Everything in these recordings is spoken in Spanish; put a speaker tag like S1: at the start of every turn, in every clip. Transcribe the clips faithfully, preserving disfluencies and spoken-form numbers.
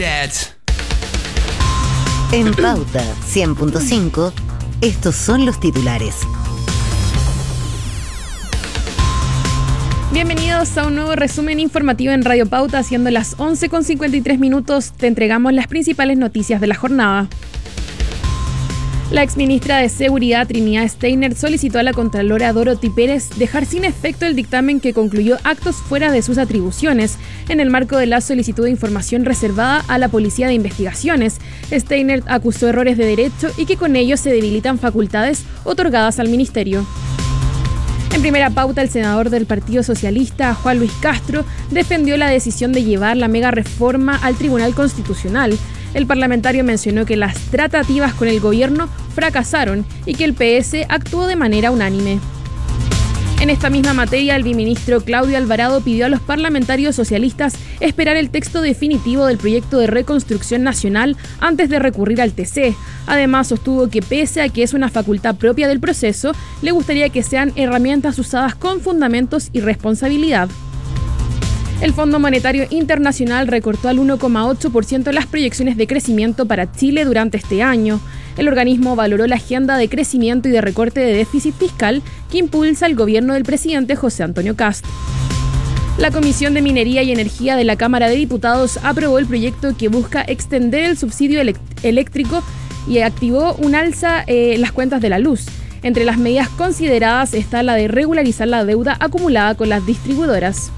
S1: En Pauta cien punto cinco, estos son los titulares.
S2: Bienvenidos a un nuevo resumen informativo en Radio Pauta. Siendo las once con cincuenta y tres minutos, te entregamos las principales noticias de la jornada. La exministra de Seguridad, Trinidad Steiner, solicitó a la contralora Dorothy Pérez dejar sin efecto el dictamen que concluyó actos fuera de sus atribuciones en el marco de la solicitud de información reservada a la Policía de Investigaciones. Steiner acusó errores de derecho y que con ello se debilitan facultades otorgadas al ministerio. En primera pauta, el senador del Partido Socialista, Juan Luis Castro, defendió la decisión de llevar la mega reforma al Tribunal Constitucional. El parlamentario mencionó que las tratativas con el gobierno fracasaron y que el P S actuó de manera unánime. En esta misma materia, el viceministro Claudio Alvarado pidió a los parlamentarios socialistas esperar el texto definitivo del proyecto de reconstrucción nacional antes de recurrir al T C. Además, sostuvo que pese a que es una facultad propia del proceso, le gustaría que sean herramientas usadas con fundamentos y responsabilidad. El Fondo Monetario Internacional recortó al uno coma ocho por ciento las proyecciones de crecimiento para Chile durante este año. El organismo valoró la agenda de crecimiento y de recorte de déficit fiscal que impulsa el gobierno del presidente José Antonio Kast. La Comisión de Minería y Energía de la Cámara de Diputados aprobó el proyecto que busca extender el subsidio elect- eléctrico y activó un alza en eh, las cuentas de la luz. Entre las medidas consideradas está la de regularizar la deuda acumulada con las distribuidoras.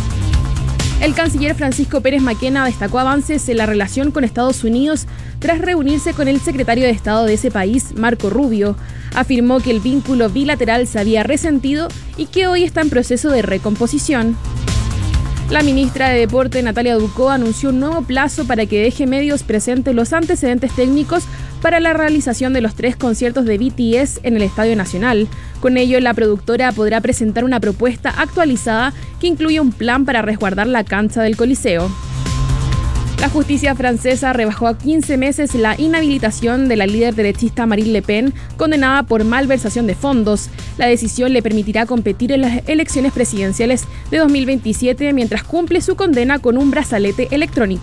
S2: El canciller Francisco Pérez Maquena destacó avances en la relación con Estados Unidos tras reunirse con el secretario de Estado de ese país, Marco Rubio. Afirmó que el vínculo bilateral se había resentido y que hoy está en proceso de recomposición. La ministra de Deporte, Natalia Ducó, anunció un nuevo plazo para que D G Medios presente los antecedentes técnicos para la realización de los tres conciertos de B T S en el Estadio Nacional. Con ello, la productora podrá presentar una propuesta actualizada que incluye un plan para resguardar la cancha del Coliseo. La justicia francesa rebajó a quince meses la inhabilitación de la líder derechista Marine Le Pen, condenada por malversación de fondos. La decisión le permitirá competir en las elecciones presidenciales de dos mil veintisiete mientras cumple su condena con un brazalete electrónico.